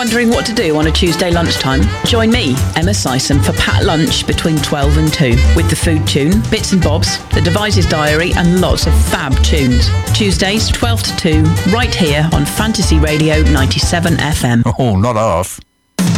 Wondering what to do on a Tuesday lunchtime? Join me, Emma Syson, for Pat Lunch between 12 and 2 with the Food Tune, Bits and Bobs, the Devices Diary and lots of fab tunes. Tuesdays 12 to 2 right here on Fantasy Radio 97 FM. Oh, not half.